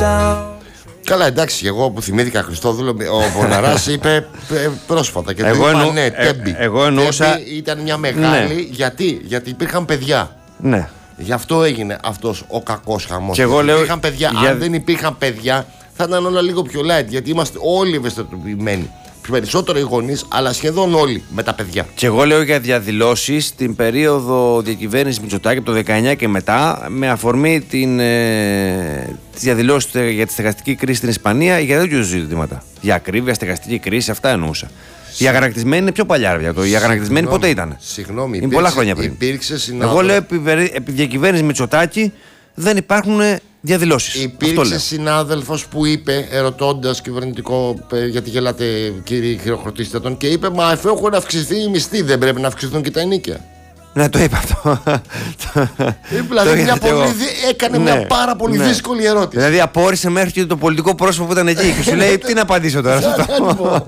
Καλά, εντάξει, εγώ που θυμήθηκα Χριστόδουλο, ο Ποναράς είπε πρόσφατα και του είπα ναι, Τέμπη. Εγώ εννοούσα. Τέμπη ήταν μια μεγάλη, Ναι. γιατί υπήρχαν παιδιά. Ναι. Γι' αυτό έγινε αυτός ο κακός χαμός. Και εγώ λέω, υπήρχαν παιδιά. Αν δεν υπήρχαν παιδιά, θα ήταν όλα λίγο πιο light. Γιατί είμαστε όλοι ευαισθητοποιημένοι. Περισσότερο οι γονείς, αλλά σχεδόν όλοι με τα παιδιά. Και εγώ λέω για διαδηλώσεις την περίοδο διακυβέρνησης Μητσοτάκη από το 19 και μετά, με αφορμή τις διαδηλώσεις για τη στεγαστική κρίση στην Ισπανία, για τέτοιου ζητήματα. Για ακρίβεια, στεγαστική κρίση, αυτά εννοούσα. Η αγανακτισμένη είναι πιο παλιά. Η αγανακτισμένη πότε ήταν? Συγγνώμη, είναι πολλά χρόνια πριν. Εγώ λέω επί διακυβέρνηση Μητσοτάκη δεν υπάρχουν διαδηλώσεις. Υπήρξε συνάδελφος που είπε, ερωτώντας κυβερνητικό, γιατί γελάτε κύριοι, χειροκροτήστε τον, και είπε: μα εφ' έχουν αυξηθεί οι μισθοί, δεν πρέπει να αυξηθούν και τα ενοίκια? Ναι, το είπα αυτό. Δηλαδή έκανε μια πάρα πολύ δύσκολη ερώτηση. Δηλαδή απόρρισε μέχρι και το πολιτικό πρόσωπο που ήταν εκεί και σου λέει: τι να απαντήσω τώρα σε αυτό.